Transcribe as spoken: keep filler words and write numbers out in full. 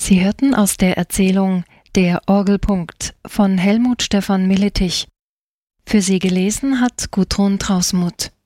Sie hörten aus der Erzählung Der Orgelpunkt von Helmut Stephan Miletich. Für Sie gelesen hat Gudrun Trausmuth.